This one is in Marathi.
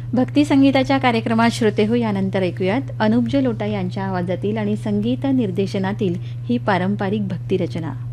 भक्ती संगीताच्या कार्यक्रमात श्रोते हो यानंतर ऐकूयात अनुप लोटा यांच्या आवाजातील आणि संगीत निर्देशनातील ही पारंपरिक भक्ती रचना.